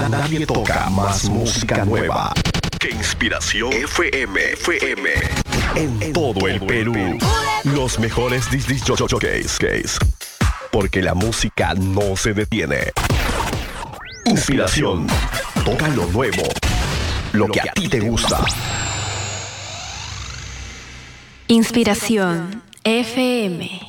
Nadie toca más música nueva que Inspiración FM. En todo el Perú. Los mejores disc jockeys. Porque la música no se detiene. Inspiración. Toca lo nuevo. Lo que a ti te gusta. Inspiración FM.